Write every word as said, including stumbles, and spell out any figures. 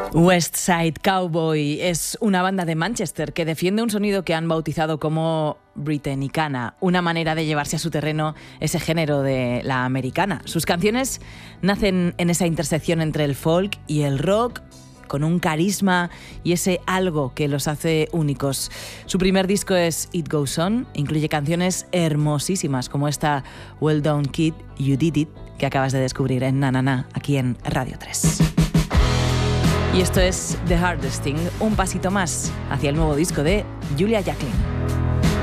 West Side Cowboy es una banda de Manchester que defiende un sonido que han bautizado como británica, una manera de llevarse a su terreno ese género de la americana. Sus canciones nacen en esa intersección entre el folk y el rock, con un carisma y ese algo que los hace únicos. Su primer disco es It Goes On, incluye canciones hermosísimas como esta Well Done Kid, You Did It, que acabas de descubrir en Na Na Na, aquí en Radio tres. Y esto es The Hardest Thing, un pasito más hacia el nuevo disco de Julia Jacklin.